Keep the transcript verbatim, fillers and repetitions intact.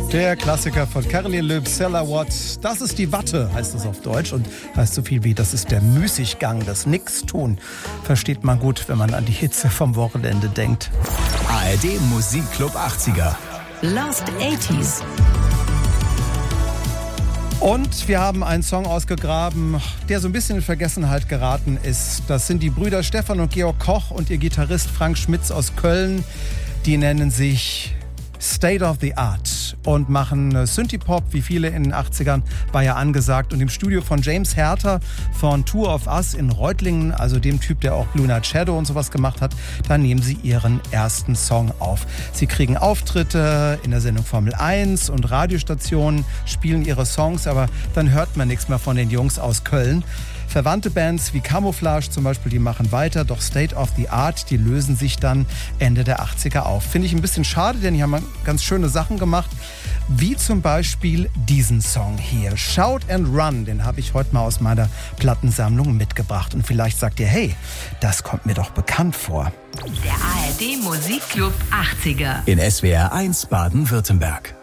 Der Klassiker von Caroline Loeb, Watt. Das ist die Watte, heißt es auf Deutsch und heißt so viel wie, das ist der Müßiggang, das Nix-Tun. Versteht man gut, wenn man an die Hitze vom Wochenende denkt. A R D Musikclub achtziger. Lost eighties. Und wir haben einen Song ausgegraben, der so ein bisschen in Vergessenheit geraten ist. Das sind die Brüder Stefan und Georg Koch und ihr Gitarrist Frank Schmitz aus Köln. Die nennen sich State of the Art und machen Synthie-Pop, wie viele in den achtzigern, war ja angesagt. Und im Studio von James Herter von Tour of Us in Reutlingen, also dem Typ, der auch Blue Night Shadow und sowas gemacht hat, da nehmen sie ihren ersten Song auf. Sie kriegen Auftritte in der Sendung Formel eins und Radiostationen, spielen ihre Songs, aber dann hört man nichts mehr von den Jungs aus Köln. Verwandte Bands wie Camouflage zum Beispiel, die machen weiter, doch State of the Art, die lösen sich dann Ende der achtziger auf. Finde ich ein bisschen schade, denn die haben ganz schöne Sachen gemacht, wie zum Beispiel diesen Song hier, Shout and Run, den habe ich heute mal aus meiner Plattensammlung mitgebracht. Und vielleicht sagt ihr, hey, das kommt mir doch bekannt vor. Der A R D Musikclub achtziger. In S W R eins Baden-Württemberg.